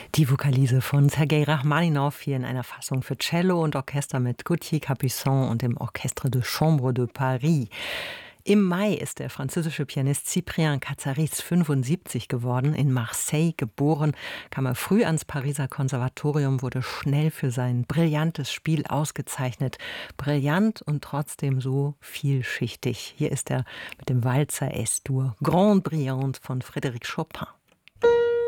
Die Vokalise von Sergei Rachmaninow hier in einer Fassung für Cello und Orchester mit Gauthier Capuçon und dem Orchestre de Chambre de Paris. Im Mai ist der französische Pianist Cyprien Katsaris 75 geworden, in Marseille geboren, kam er früh ans Pariser Konservatorium, wurde schnell für sein brillantes Spiel ausgezeichnet. Brillant und trotzdem so vielschichtig. Hier ist er mit dem Walzer Es-Dur Grande Brillante von Frédéric Chopin.